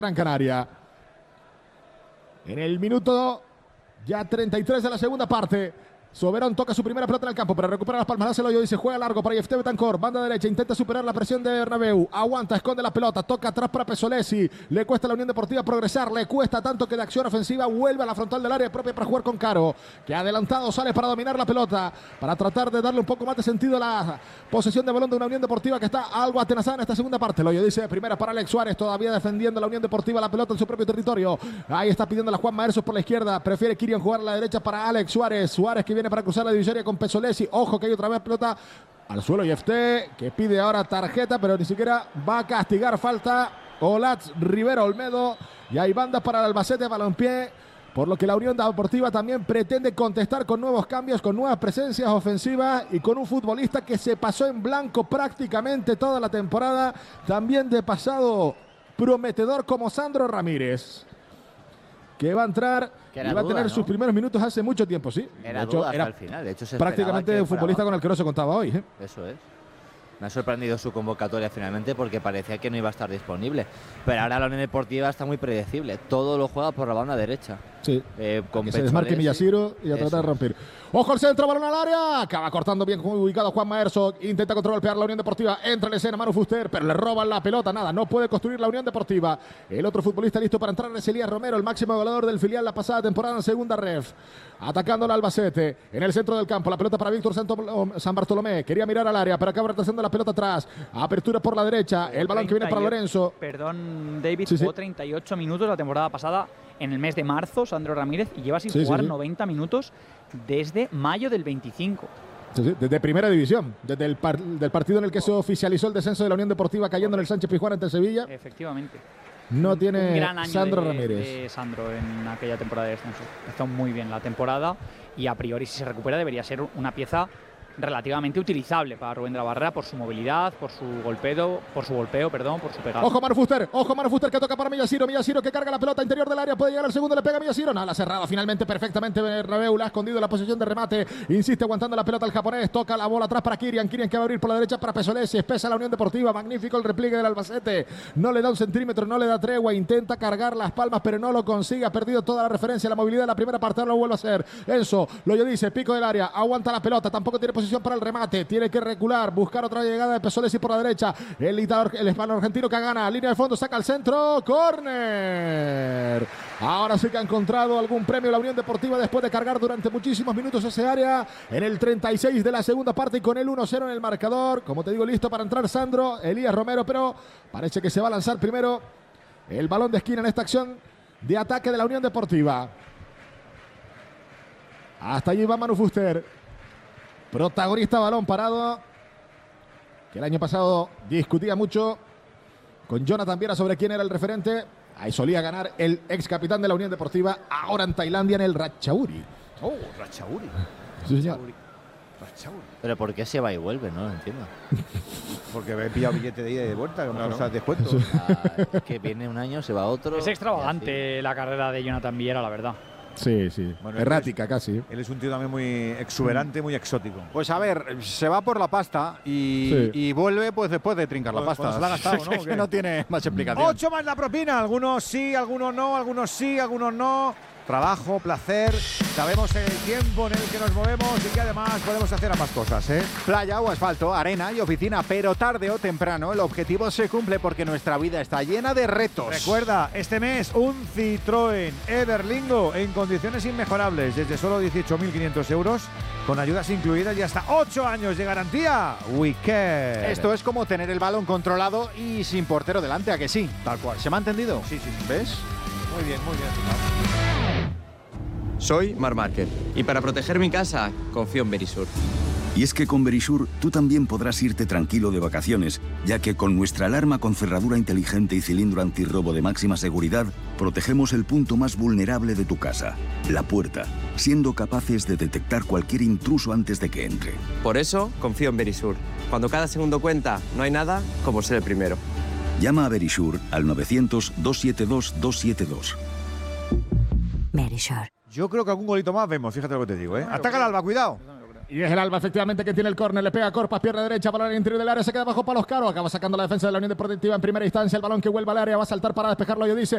Gran Canaria. En el minuto ya 33 de la segunda parte. Soberón toca su primera pelota en el campo, pero recupera las palmas, hace el hoyo, dice juega largo para Yefté Betancourt, banda derecha, intenta superar la presión de Bernabéu, aguanta, esconde la pelota, toca atrás para Pesolesi, le cuesta a la Unión Deportiva progresar, le cuesta tanto que de acción ofensiva vuelve a la frontal del área propia para jugar con Caro, que adelantado sale para dominar la pelota, para tratar de darle un poco más de sentido a la posesión de balón de una Unión Deportiva que está algo atenazada en esta segunda parte. El hoyo dice primera para Alex Suárez, todavía defendiendo la Unión Deportiva la pelota en su propio territorio, ahí está pidiendo la Juan Maersos por la izquierda, prefiere Kirian jugar a la derecha para Alex Suárez, Suárez que viene para cruzar la divisoria con Pesolesi, ojo que hay otra vez pelota al suelo Yefté, que pide ahora tarjeta, pero ni siquiera va a castigar falta Olatz Rivera Olmedo, y hay banda para el Albacete Balompié, por lo que la Unión Deportiva también pretende contestar con nuevos cambios, con nuevas presencias ofensivas y con un futbolista que se pasó en blanco prácticamente toda la temporada, también de pasado prometedor como Sandro Ramírez, que va a entrar y va a tener sus primeros minutos hace mucho tiempo, sí. Era duda hasta el final. De hecho, se prácticamente un futbolista con el que no se contaba hoy. Eso es. Me ha sorprendido su convocatoria finalmente porque parecía que no iba a estar disponible. Pero ahora la Unión Deportiva está muy predecible. Todo lo juega por la banda derecha. Sí. Con que se desmarque Miyashiro y a tratar de romper. Ojo al centro, balón al área. Acaba cortando bien ubicado Juan Maerso. Intenta contragolpear la Unión Deportiva. Entra en escena Manu Fuster, pero le roban la pelota. Nada, no puede construir la Unión Deportiva. El otro futbolista listo para entrar es Elías Romero, el máximo goleador del filial la pasada temporada en segunda ref. Atacando al Albacete. En el centro del campo. La pelota para Víctor San Bartolomé. Quería mirar al área, pero acaba retrasando la pelota atrás. Apertura por la derecha. El balón que viene para Lorenzo. Perdón, David, jugó 38 minutos la temporada pasada en el mes de marzo, Sandro Ramírez, y lleva sin jugar 90 minutos desde mayo del 25. Desde primera división, desde el del partido en el que se oficializó el descenso de la Unión Deportiva cayendo en el Sánchez Pizjuán ante Sevilla. Efectivamente. No tiene un gran año Sandro Ramírez. De Sandro en aquella temporada de descenso. Está muy bien la temporada y a priori si se recupera debería ser una pieza relativamente utilizable para Rubén de la Barrera por su movilidad, por su golpeo, por su pegada. Ojo Manu Fuster que toca para Miyashiro que carga la pelota interior del área, puede llegar al segundo, le pega a Miyashiro, nada, la cerrada finalmente perfectamente Bernabéu, la ha escondido la posición de remate, insiste aguantando la pelota el japonés, toca la bola atrás para Kirian que va a abrir por la derecha para Pesolesi, espesa la Unión Deportiva, magnífico el repliegue del Albacete, no le da un centímetro, no le da tregua, intenta cargar las palmas pero no lo consigue, ha perdido toda la referencia, la movilidad de la primera parte, ahora lo vuelve a hacer, Enzo, lo dice, pico del área, aguanta la pelota, tampoco tiene posición para el remate, tiene que recular, buscar otra llegada de Pesolesi por la derecha, el hispano argentino que gana, línea de fondo, saca al centro, córner. Ahora sí que ha encontrado algún premio la Unión Deportiva después de cargar durante muchísimos minutos ese área en el 36 de la segunda parte y con el 1-0 en el marcador, como te digo, listo para entrar Sandro, Elías Romero, pero parece que se va a lanzar primero el balón de esquina en esta acción de ataque de la Unión Deportiva. Hasta allí va Manu Fuster, protagonista, balón parado, que el año pasado discutía mucho con Jonathan Viera sobre quién era el referente. Ahí solía ganar el ex capitán de la Unión Deportiva, ahora en Tailandia en el Ratchaburi. Oh, Ratchaburi. Sí, señor. Ratchaburi. Pero ¿por qué se va y vuelve? No lo entiendo. Porque he pillado billete de ida y de vuelta, con cosas de descuento. Que viene un año, se va otro. Es extravagante la carrera de Jonathan Viera, la verdad. Sí. Bueno, errática casi. Él es un tío también muy exuberante, muy exótico. Pues a ver, se va por la pasta y vuelve pues después de trincar la pasta. Pues la ha gastado, ¿no? Que no tiene más explicación. 8 más la propina. Algunos sí, algunos no, algunos sí, algunos no. Trabajo, placer, sabemos el tiempo en el que nos movemos y que además podemos hacer ambas cosas, ¿eh? Playa o asfalto, arena y oficina, pero tarde o temprano el objetivo se cumple porque nuestra vida está llena de retos. Recuerda, este mes un Citroën Everlingo en condiciones inmejorables, desde solo 18.500 euros, con ayudas incluidas y hasta 8 años de garantía. WeCare. Esto es como tener el balón controlado y sin portero delante, ¿a que sí? Tal cual. ¿Se me ha entendido? Sí. ¿Ves? Muy bien. Soy Marc Márquez y para proteger mi casa confío en Verisur. Y es que con Verisur tú también podrás irte tranquilo de vacaciones, ya que con nuestra alarma con cerradura inteligente y cilindro antirrobo de máxima seguridad, protegemos el punto más vulnerable de tu casa, la puerta, siendo capaces de detectar cualquier intruso antes de que entre. Por eso confío en Verisur. Cuando cada segundo cuenta, no hay nada como ser el primero. Llama a Verisur al 900-272-272. Verisur. Yo creo que algún golito más vemos, fíjate lo que te digo, ¿eh? Ataca el Alba, cuidado. Y es el Alba efectivamente que tiene el córner, le pega a Corpas, pierna derecha, balón al interior del área, se queda bajo palos Caro, acaba sacando la defensa de la Unión Deportiva en primera instancia, el balón que vuelve al área, va a saltar para despejarlo, yo dice,